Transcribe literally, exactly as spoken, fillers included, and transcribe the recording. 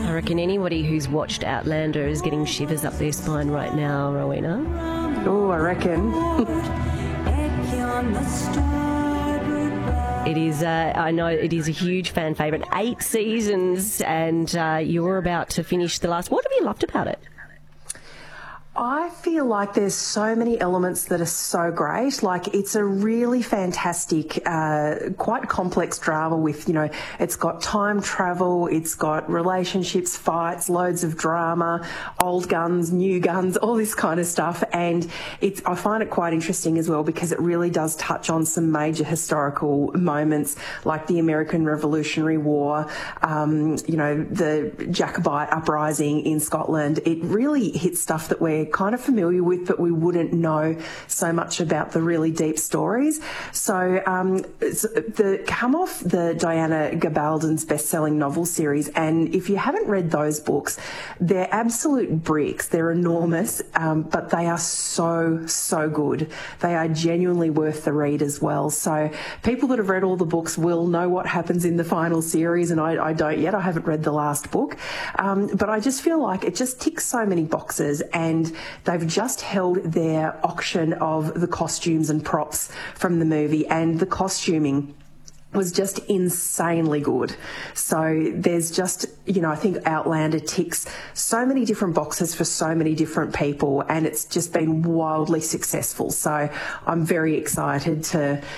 I reckon anybody who's watched Outlander is getting shivers up their spine right now, Rowena. Oh, I reckon. It is, uh, I know it is a huge fan favourite. Eight seasons, and uh, you're about to finish the last. What have you loved about it? I feel like there's so many elements that are so great. Like, it's a really fantastic, uh, quite complex drama with, you know, it's got time travel, it's got relationships, fights, loads of drama, old guns, new guns, all this kind of stuff. And it's, I find it quite interesting as well because it really does touch on some major historical moments like the American Revolutionary War, um, you know, the Jacobite uprising in Scotland. It really hits stuff that we're kind of familiar with, but we wouldn't know so much about the really deep stories. So um, it's the come off the Diana Gabaldon's best-selling novel series, and if you haven't read those books, they're absolute bricks. They're enormous, um, but they are so, so good. They are genuinely worth the read as well. So people that have read all the books will know what happens in the final series, and I, I don't yet. I haven't read the last book. Um, but I just feel like it just ticks so many boxes, and they've just held their auction of the costumes and props from the movie, and the costuming was just insanely good. So there's just, you know, I think Outlander ticks so many different boxes for so many different people, and it's just been wildly successful. So I'm very excited to